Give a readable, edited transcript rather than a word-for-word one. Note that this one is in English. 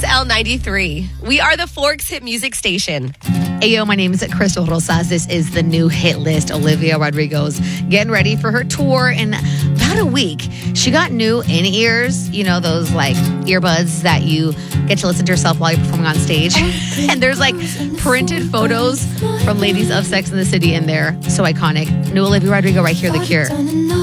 L93. We are the Forks Hit Music Station. Hey, yo, my name is Crystal Rosas. This is the new hit list. Olivia Rodrigo's getting ready for her tour in about a week. She got new in-ears, you know, those like earbuds that you get to listen to yourself while you're performing on stage. And there's like printed photos from ladies of Sex and the City in there. So iconic. New Olivia Rodrigo right here, The Cure.